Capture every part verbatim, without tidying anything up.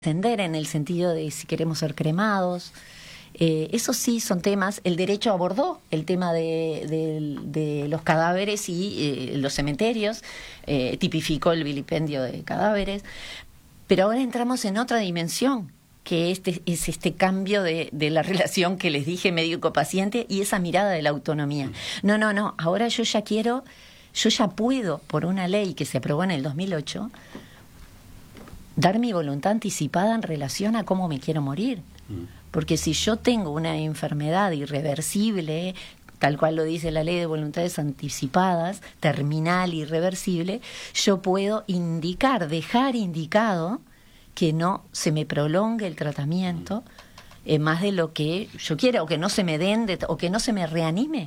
Extender en el sentido de si queremos ser cremados. Eh, eso sí son temas. El derecho abordó el tema de, de, de los cadáveres y eh, los cementerios, eh, tipificó el vilipendio de cadáveres, pero ahora entramos en otra dimensión, que este es este cambio de, de la relación que les dije médico-paciente y esa mirada de la autonomía. No, no, no, ahora yo ya quiero, yo ya puedo, por una ley que se aprobó en el dos mil ocho, dar mi voluntad anticipada en relación a cómo me quiero morir. Porque si yo tengo una enfermedad irreversible, tal cual lo dice la ley de voluntades anticipadas, terminal, irreversible, yo puedo indicar, dejar indicado que no se me prolongue el tratamiento eh, más de lo que yo quiera, o que no se me den, de, o que no se me reanime.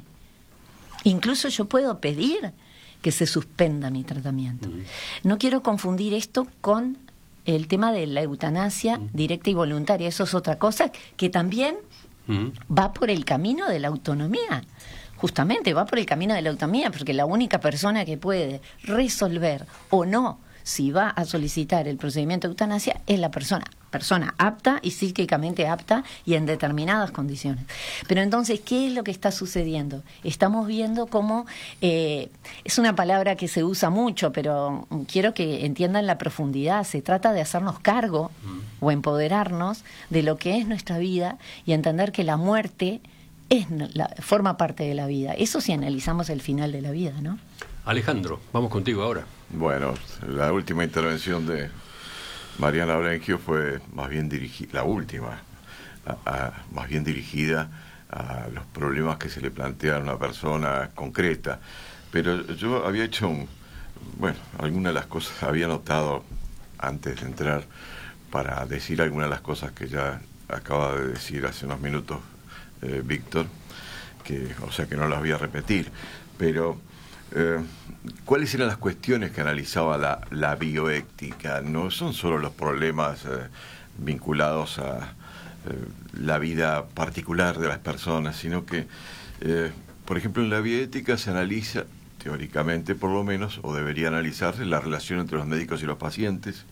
Incluso yo puedo pedir que se suspenda mi tratamiento. No quiero confundir esto con el tema de la eutanasia directa y voluntaria. Eso es otra cosa que también uh-huh. va por el camino de la autonomía. Justamente va por el camino de la autonomía, porque la única persona que puede resolver o no si va a solicitar el procedimiento de eutanasia es la persona, persona apta y psíquicamente apta y en determinadas condiciones. Pero entonces, ¿qué es lo que está sucediendo? Estamos viendo cómo, eh, es una palabra que se usa mucho, pero quiero que entiendan la profundidad. Se trata de hacernos cargo mm. o empoderarnos de lo que es nuestra vida y entender que la muerte es la, forma parte de la vida. Eso si analizamos el final de la vida, ¿no? Alejandro, vamos contigo ahora. Bueno, la última intervención de Mariana Brengio fue más bien dirigida, la última, a, a, más bien dirigida a los problemas que se le plantea a una persona concreta. Pero yo había hecho, un, bueno, algunas de las cosas había notado antes de entrar para decir algunas de las cosas que ya acaba de decir hace unos minutos eh, Víctor, que, o sea que no las voy a repetir, pero Eh, ¿cuáles eran las cuestiones que analizaba la, la bioética? No son solo los problemas eh, vinculados a eh, la vida particular de las personas, sino que, eh, por ejemplo, en la bioética se analiza, teóricamente por lo menos, o debería analizarse, la relación entre los médicos y los pacientes,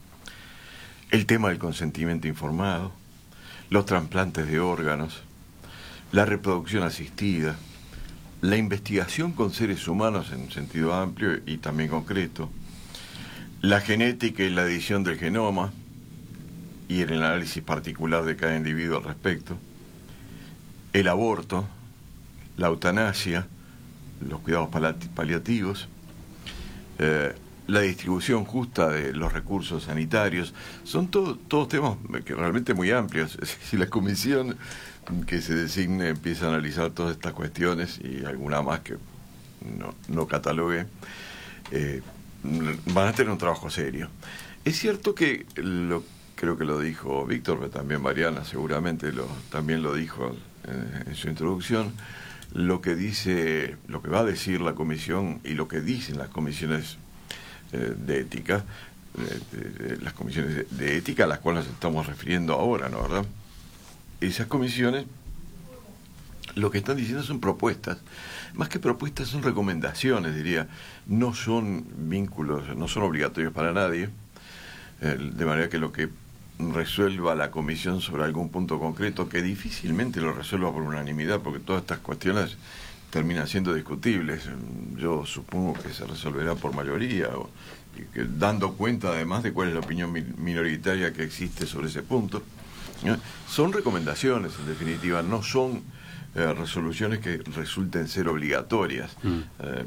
el tema del consentimiento informado, los trasplantes de órganos, la reproducción asistida, la investigación con seres humanos en un sentido amplio y también concreto, la genética y la edición del genoma y el análisis particular de cada individuo al respecto, el aborto, la eutanasia, los cuidados paliativos, eh, la distribución justa de los recursos sanitarios. Son todo, todos temas que realmente muy amplios. Si la comisión que se designe empieza a analizar todas estas cuestiones y alguna más que no, no catalogue, eh, van a tener un trabajo serio. Es cierto que, lo, creo que lo dijo Víctor, pero también Mariana seguramente lo, también lo dijo eh, en su introducción, lo que dice, lo que va a decir la comisión y lo que dicen las comisiones eh, de ética, eh, de, de, las comisiones de, de ética a las cuales nos estamos refiriendo ahora, ¿no, verdad? Esas comisiones lo que están diciendo son propuestas, más que propuestas son recomendaciones, diría, no son vínculos, no son obligatorios para nadie, eh, de manera que lo que resuelva la comisión sobre algún punto concreto, que difícilmente lo resuelva por unanimidad, porque todas estas cuestiones terminan siendo discutibles, yo supongo que se resolverá por mayoría, o, y que, dando cuenta además de cuál es la opinión minoritaria que existe sobre ese punto. Son recomendaciones, en definitiva, no son eh, resoluciones que resulten ser obligatorias. Mm. Eh,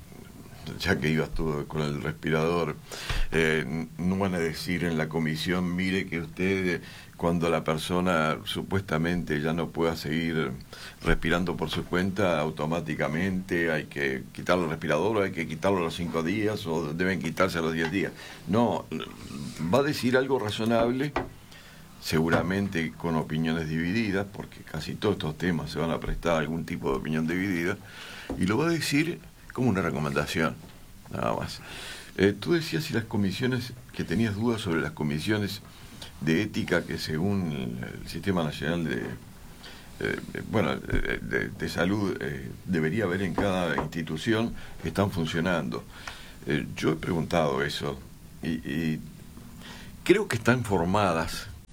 ya que ibas tú con el respirador, eh, no van a decir en la comisión, mire que usted, cuando la persona supuestamente ya no pueda seguir respirando por su cuenta, automáticamente hay que quitarle el respirador, o hay que quitarlo a los cinco días, o deben quitarse a los diez días. No, va a decir algo razonable, seguramente con opiniones divididas, porque casi todos estos temas se van a prestar a algún tipo de opinión dividida, y lo va a decir como una recomendación, nada más. Eh, tú decías si las comisiones, que tenías dudas sobre las comisiones de ética que según el Sistema Nacional de, eh, bueno, de, de, de Salud eh, debería haber en cada institución, que están funcionando. Eh, yo he preguntado eso, y, y creo que están formadas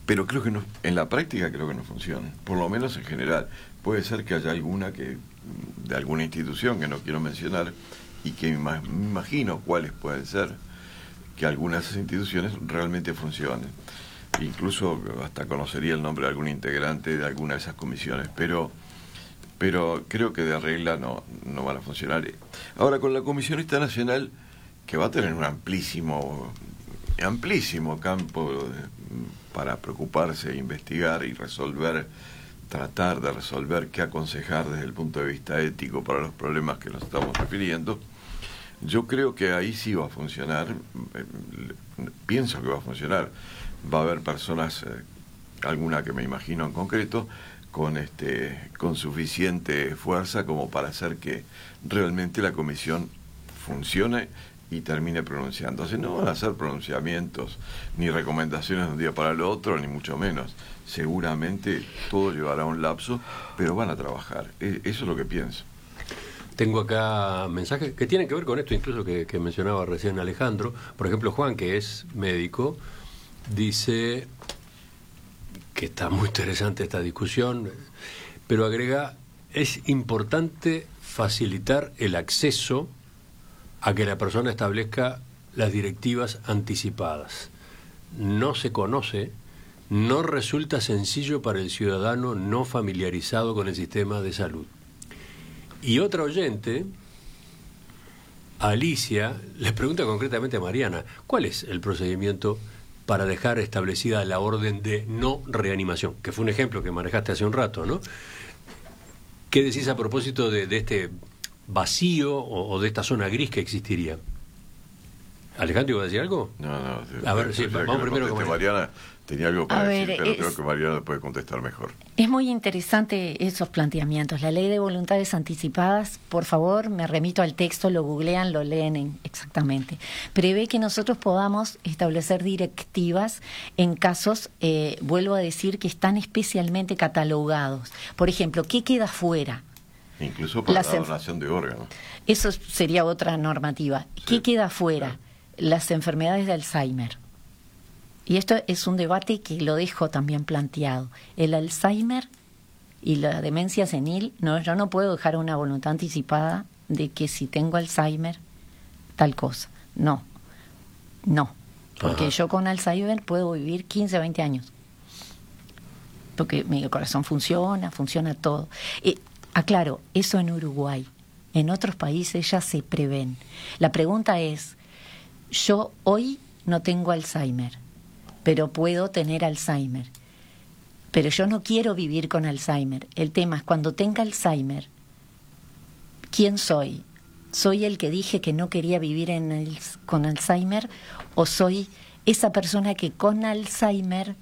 pero creo que no, en la práctica creo que no funciona, por lo menos en general. Puede ser que haya alguna que de alguna institución que no quiero mencionar y que me imagino cuáles pueden ser, que algunas de esas instituciones realmente funcionen. Incluso hasta conocería el nombre de algún integrante de alguna de esas comisiones, pero pero creo que de regla no, no van a funcionar. Ahora, con la Comisionista Nacional, que va a tener un amplísimo, amplísimo campo de, para preocuparse, investigar y resolver, tratar de resolver qué aconsejar desde el punto de vista ético para los problemas que nos estamos refiriendo, yo creo que ahí sí va a funcionar, pienso que va a funcionar. Va a haber personas, eh, alguna que me imagino en concreto, con este con suficiente fuerza como para hacer que realmente la comisión funcione y termine pronunciándose. No van a hacer pronunciamientos ni recomendaciones de un día para el otro, ni mucho menos. Seguramente todo llevará un lapso, pero van a trabajar. Eso es lo que pienso. Tengo acá mensajes que tienen que ver con esto, incluso que, que mencionaba recién Alejandro. Por ejemplo, Juan, que es médico, dice que está muy interesante esta discusión, pero agrega, es importante facilitar el acceso a que la persona establezca las directivas anticipadas. No se conoce, no resulta sencillo para el ciudadano no familiarizado con el sistema de salud. Y otra oyente, Alicia, le pregunta concretamente a Mariana, ¿cuál es el procedimiento para dejar establecida la orden de no reanimación? Que fue un ejemplo que manejaste hace un rato, ¿no? ¿Qué decís a propósito de, de este vacío o, o de esta zona gris que existiría? Alejandro, ¿iba a decir algo? No, no. A ver, sí, vamos primero con Mariana. Tenía algo para a decir, ver, pero es, creo que Mariana puede contestar mejor. Es muy interesante esos planteamientos. La ley de voluntades anticipadas, por favor, me remito al texto, lo googlean, lo leen en, exactamente. Prevé que nosotros podamos establecer directivas en casos, eh, vuelvo a decir, que están especialmente catalogados. Por ejemplo, ¿qué queda fuera? Incluso para la, la donación de órganos. Eso sería otra normativa. Sí. ¿Qué queda fuera? Sí. Las enfermedades de Alzheimer. Y esto es un debate que lo dejo también planteado. El Alzheimer y la demencia senil, no, yo no puedo dejar una voluntad anticipada de que si tengo Alzheimer, tal cosa. No, no. Porque Ajá. yo con Alzheimer puedo vivir quince, veinte años. Porque mi corazón funciona, funciona todo. Eh, aclaro, eso en Uruguay. En otros países ya se prevén. La pregunta es, yo hoy no tengo Alzheimer, pero puedo tener Alzheimer. Pero yo no quiero vivir con Alzheimer. El tema es, cuando tenga Alzheimer, ¿quién soy? ¿Soy el que dije que no quería vivir en el, con Alzheimer? ¿O soy esa persona que con Alzheimer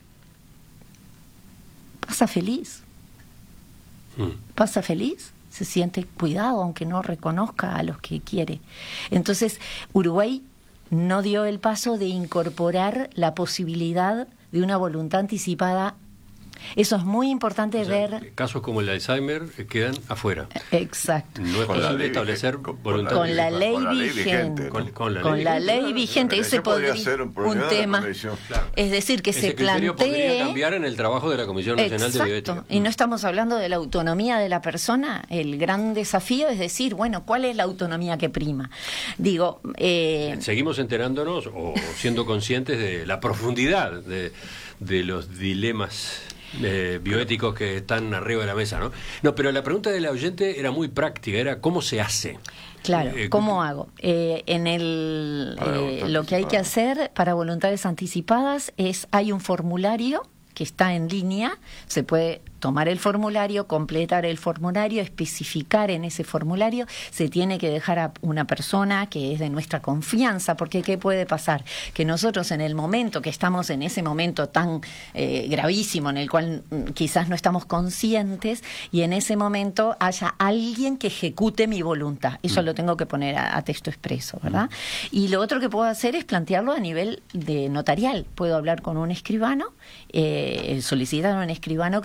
pasa feliz? Mm. ¿Pasa feliz? Se siente cuidado, aunque no reconozca a los que quiere. Entonces, Uruguay no dio el paso de incorporar la posibilidad de una voluntad anticipada. Eso es muy importante, o sea, ver. Casos como el de Alzheimer quedan afuera. Exacto. No es con posible ley, establecer con, voluntad con la ley con la ley vigente. vigente con, ¿no? con la con ley, la ley vigente. Claro, ese podría ser un, un tema. Claro. Es decir, que ese se criterio plantee. Podría cambiar en el trabajo de la Comisión Nacional Exacto. de Bioética. Y no estamos hablando de la autonomía de la persona. El gran desafío es decir, bueno, ¿cuál es la autonomía que prima? Digo. Eh... Seguimos enterándonos o siendo conscientes de la profundidad de, de los dilemas Eh, bioéticos que están arriba de la mesa, ¿no? No, pero la pregunta de la oyente era muy práctica, era ¿cómo se hace? Claro, eh, ¿cómo hago? Eh, en el eh, lo que hay que hacer para voluntades anticipadas es, hay un formulario que está en línea, se puede tomar el formulario, completar el formulario, especificar en ese formulario, se tiene que dejar a una persona que es de nuestra confianza, porque ¿qué puede pasar? Que nosotros en el momento que estamos en ese momento tan eh, gravísimo, en el cual mm, quizás no estamos conscientes, y en ese momento haya alguien que ejecute mi voluntad. Eso mm. lo tengo que poner a, a texto expreso, ¿verdad? Mm. Y lo otro que puedo hacer es plantearlo a nivel de notarial. Puedo hablar con un escribano, eh, solicitar a un escribano que lo documente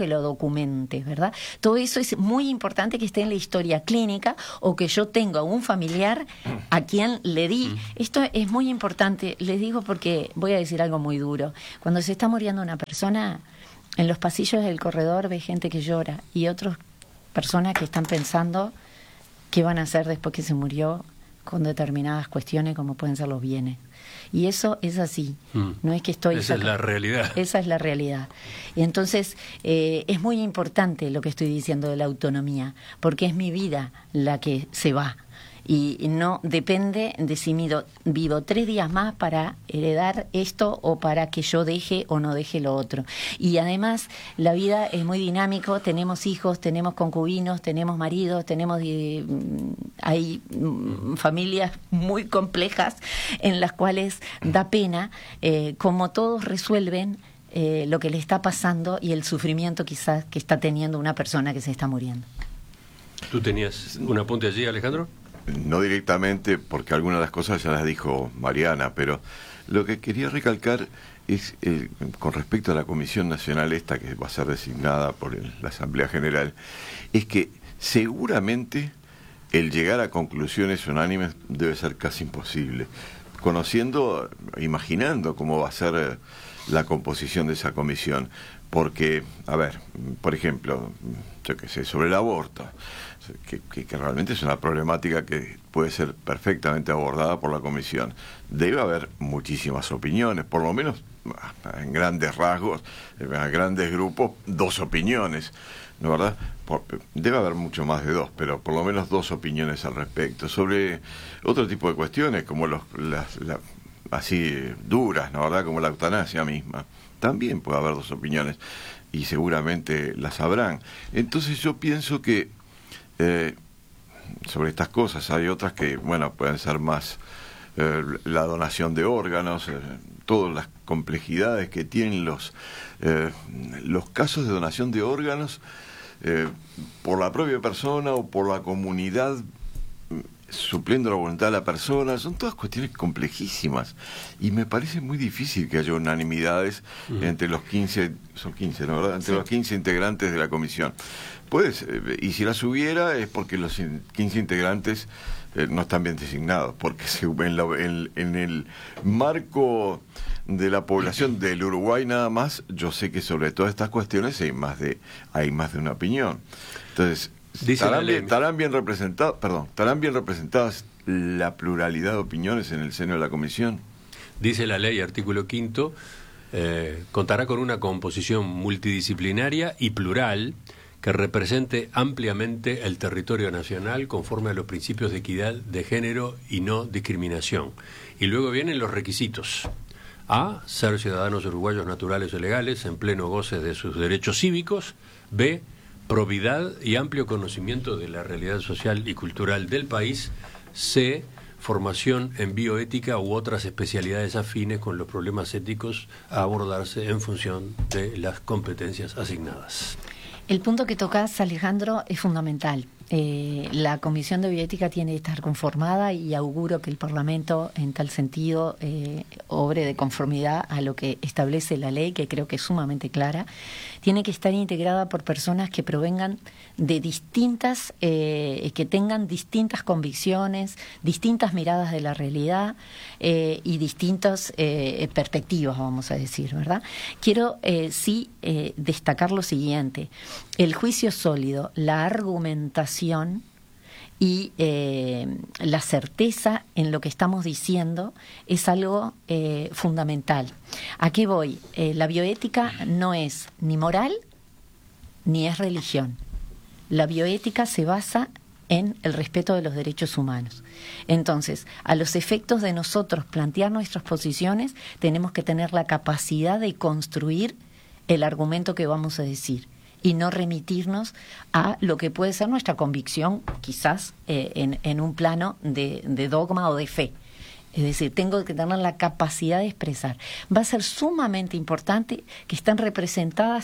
documente, ¿verdad? Todo eso es muy importante que esté en la historia clínica o que yo tenga un familiar a quien le di. Esto es muy importante, les digo porque voy a decir algo muy duro. Cuando se está muriendo una persona, en los pasillos del corredor ve gente que llora y otras personas que están pensando qué van a hacer después que se murió con determinadas cuestiones como pueden ser los bienes. Y eso es así, mm. no es que estoy... Esa es la realidad. Esa es la realidad. Y entonces eh, es muy importante lo que estoy diciendo de la autonomía, porque es mi vida la que se va. Y no depende de si mido, vivo tres días más para heredar esto o para que yo deje o no deje lo otro. Y además la vida es muy dinámico, tenemos hijos, tenemos concubinos, tenemos maridos, tenemos eh, hay mm, familias muy complejas en las cuales da pena eh, como todos resuelven eh, lo que le está pasando y el sufrimiento quizás que está teniendo una persona que se está muriendo. ¿Tú tenías un apunte allí, Alejandro? No directamente, porque algunas de las cosas ya las dijo Mariana, pero lo que quería recalcar es, eh, con respecto a la Comisión Nacional esta, que va a ser designada por el, la Asamblea General, es que seguramente el llegar a conclusiones unánimes debe ser casi imposible. Conociendo, imaginando cómo va a ser eh, la composición de esa comisión, porque, a ver, por ejemplo, yo qué sé, sobre el aborto, Que, que, que realmente es una problemática que puede ser perfectamente abordada por la comisión. Debe haber muchísimas opiniones, por lo menos en grandes rasgos, en grandes grupos, dos opiniones, ¿no, verdad? Por, debe haber mucho más de dos, pero por lo menos dos opiniones al respecto. Sobre otro tipo de cuestiones, como los, las, las así duras, ¿no, verdad? Como la eutanasia misma, también puede haber dos opiniones y seguramente las habrán. Entonces yo pienso que Eh, sobre estas cosas hay otras que, bueno, pueden ser más eh, la donación de órganos, eh, todas las complejidades que tienen los eh, los casos de donación de órganos eh, por la propia persona o por la comunidad supliendo la voluntad de la persona. Son todas cuestiones complejísimas y me parece muy difícil que haya unanimidades uh-huh. entre los quince, son quince, ¿no, verdad? Entre sí. los quince integrantes de la comisión. Pues, y si las hubiera es porque los quince integrantes eh, no están bien designados, porque se, en, la, en, en el marco de la población del Uruguay nada más, yo sé que sobre todas estas cuestiones hay más de hay más de una opinión. Entonces, estarán bien, estarán bien representados, perdón, estarán bien representadas la pluralidad de opiniones en el seno de la comisión. Dice la ley, artículo quinto, eh, contará con una composición multidisciplinaria y plural que represente ampliamente el territorio nacional conforme a los principios de equidad de género y no discriminación. Y luego vienen los requisitos. A, ser ciudadanos uruguayos naturales o legales en pleno goce de sus derechos cívicos. B, probidad y amplio conocimiento de la realidad social y cultural del país. C, formación en bioética u otras especialidades afines con los problemas éticos a abordarse en función de las competencias asignadas. El punto que tocas, Alejandro, es fundamental. Eh, la Comisión de Bioética tiene que estar conformada y auguro que el Parlamento, en tal sentido, eh, obre de conformidad a lo que establece la ley, que creo que es sumamente clara. Tiene que estar integrada por personas que provengan de distintas, eh, que tengan distintas convicciones, distintas miradas de la realidad eh, y distintas eh, perspectivas, vamos a decir, ¿verdad? Quiero eh, sí eh, destacar lo siguiente. El juicio sólido, la argumentación y eh, la certeza en lo que estamos diciendo es algo eh, fundamental. ¿A qué voy? Eh, la bioética no es ni moral ni es religión. La bioética se basa en el respeto de los derechos humanos. Entonces, a los efectos de nosotros plantear nuestras posiciones, tenemos que tener la capacidad de construir el argumento que vamos a decir y no remitirnos a lo que puede ser nuestra convicción, quizás eh, en, en un plano de, de dogma o de fe. Es decir, tengo que tener la capacidad de expresar. Va a ser sumamente importante que estén representadas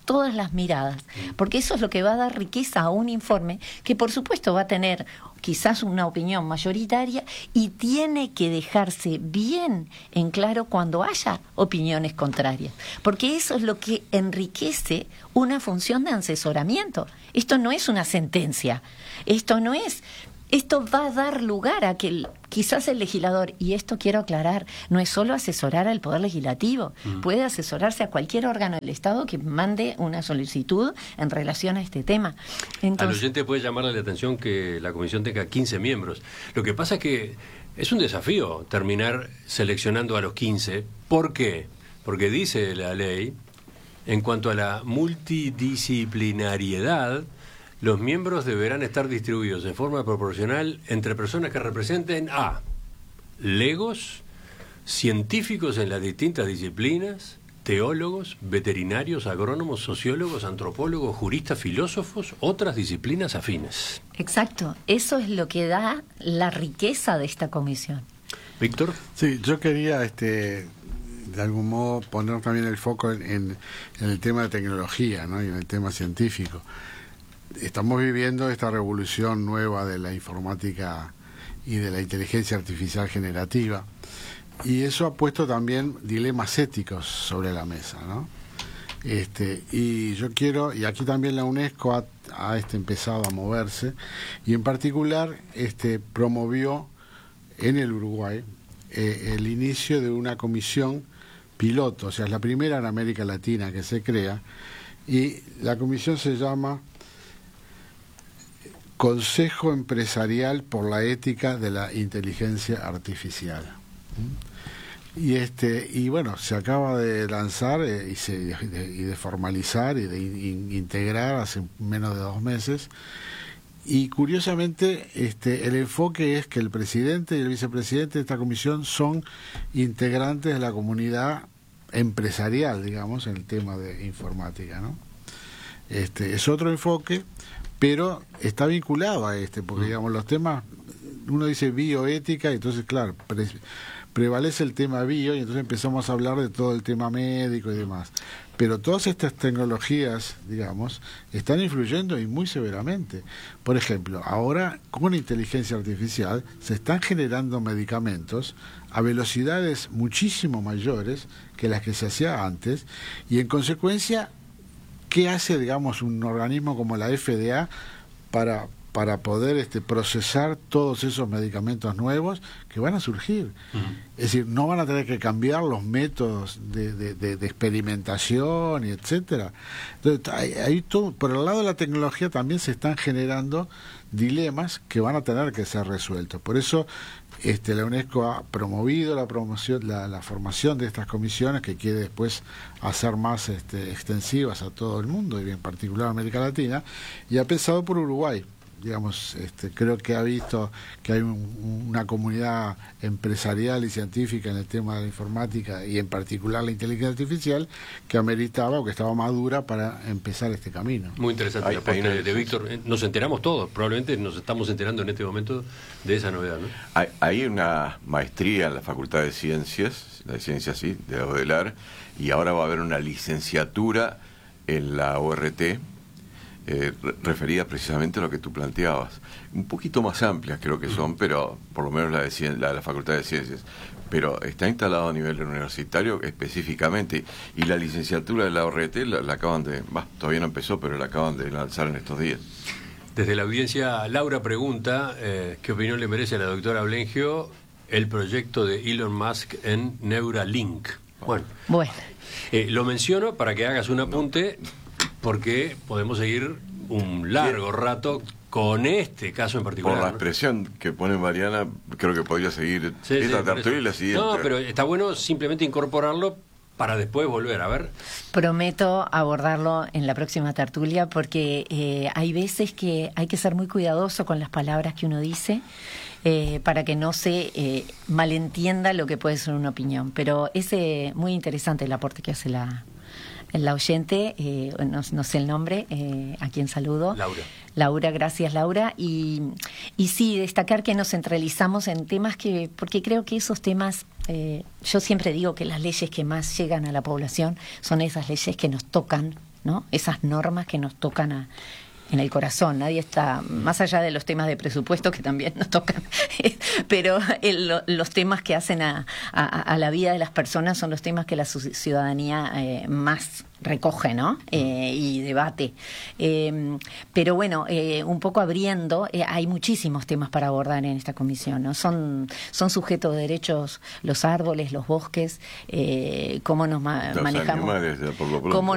todas las miradas, porque eso es lo que va a dar riqueza a un informe que por supuesto va a tener quizás una opinión mayoritaria y tiene que dejarse bien en claro cuando haya opiniones contrarias, porque eso es lo que enriquece una función de asesoramiento. Esto no es una sentencia, esto no es... Esto va a dar lugar a que el, quizás el legislador, y esto quiero aclarar, no es solo asesorar al Poder Legislativo, mm. puede asesorarse a cualquier órgano del Estado que mande una solicitud en relación a este tema. Entonces, al oyente puede llamarle la atención que la comisión tenga quince miembros. Lo que pasa es que es un desafío terminar seleccionando a los quince. ¿Por qué? Porque dice la ley, en cuanto a la multidisciplinariedad, los miembros deberán estar distribuidos en forma proporcional entre personas que representen a legos, científicos en las distintas disciplinas, teólogos, veterinarios, agrónomos, sociólogos, antropólogos, juristas, filósofos, otras disciplinas afines. Exacto, eso es lo que da la riqueza de esta comisión. Víctor. Sí, yo quería este de algún modo poner también el foco en, en, en el tema de tecnología, ¿no? Y en el tema científico. Estamos viviendo esta revolución nueva de la informática y de la inteligencia artificial generativa, y eso ha puesto también dilemas éticos sobre la mesa, ¿no? Este, y yo quiero, y aquí también la UNESCO ha, ha este, empezado a moverse, y en particular este, promovió en el Uruguay eh, el inicio de una comisión piloto, o sea, es la primera en América Latina que se crea, y la comisión se llama Consejo Empresarial por la Ética de la Inteligencia Artificial. Y este y bueno, se acaba de lanzar eh, y, se, de, y de formalizar y de in, integrar hace menos de dos meses. Y curiosamente este el enfoque es que el presidente y el vicepresidente de esta comisión son integrantes de la comunidad empresarial, digamos, en el tema de informática, ¿no? Este es otro enfoque, pero está vinculado a este, porque digamos los temas, uno dice bioética, y entonces claro, pre, prevalece el tema bio, y entonces empezamos a hablar de todo el tema médico y demás. Pero todas estas tecnologías, digamos, están influyendo y muy severamente. Por ejemplo, ahora con inteligencia artificial se están generando medicamentos a velocidades muchísimo mayores que las que se hacía antes, y en consecuencia, ¿qué hace, digamos, un organismo como la F D A para, para poder este, procesar todos esos medicamentos nuevos que van a surgir? Uh-huh. Es decir, no van a tener que cambiar los métodos de, de, de, de experimentación, y etcétera. Entonces, hay, hay todo, por el lado de la tecnología también se están generando dilemas que van a tener que ser resueltos. Por eso este, la UNESCO ha promovido la promoción, la, la formación de estas comisiones, que quiere después hacer más este, extensivas a todo el mundo, y en particular a América Latina, y ha pensado por Uruguay. Digamos, este, creo que ha visto que hay un, una comunidad empresarial y científica en el tema de la informática, y en particular la inteligencia artificial, que ameritaba o que estaba madura para empezar este camino. Muy interesante la aporte de, de Víctor. Nos enteramos todos, probablemente nos estamos enterando en este momento de esa novedad, ¿no? Hay, hay una maestría en la Facultad de Ciencias, la de Ciencias sí, de la UDELAR, y ahora va a haber una licenciatura en la O R T, Eh, referida precisamente a lo que tú planteabas, un poquito más amplias creo que son, pero por lo menos la de, cien, la de la Facultad de Ciencias, pero está instalado a nivel universitario específicamente, y la licenciatura de la O R T la, la acaban de, bah, todavía no empezó, pero la acaban de lanzar en estos días. Desde la audiencia, Laura pregunta eh, ¿qué opinión le merece a la doctora Blengio el proyecto de Elon Musk en Neuralink? Bueno, bueno. Eh, lo menciono para que hagas un apunte, porque podemos seguir un largo rato con este caso en particular. Por la ¿no? expresión que pone Mariana, creo que podría seguir sí, esta sí, tertulia y la siguiente. No, pero está bueno simplemente incorporarlo para después volver a ver. Prometo abordarlo en la próxima tertulia, porque eh, hay veces que hay que ser muy cuidadoso con las palabras que uno dice, eh, para que no se eh, malentienda lo que puede ser una opinión. Pero es eh, muy interesante el aporte que hace la... la oyente, eh, no, no sé el nombre, eh, a quien saludo. Laura. Laura, gracias Laura. Y, y sí, destacar que nos centralizamos en temas que, porque creo que esos temas, eh, yo siempre digo que las leyes que más llegan a la población son esas leyes que nos tocan ¿no? Esas normas que nos tocan a, en el corazón. Nadie está, más allá de los temas de presupuesto que también nos tocan, pero el, los temas que hacen a, a, a la vida de las personas son los temas que la ciudadanía eh, más recoge, ¿no? Eh, y debate. Eh, pero bueno, eh, un poco abriendo, eh, hay muchísimos temas para abordar en esta comisión, ¿no? Son, son sujetos de derechos los árboles, los bosques, eh, cómo nos ma los manejamos, animales, por lo pronto. cómo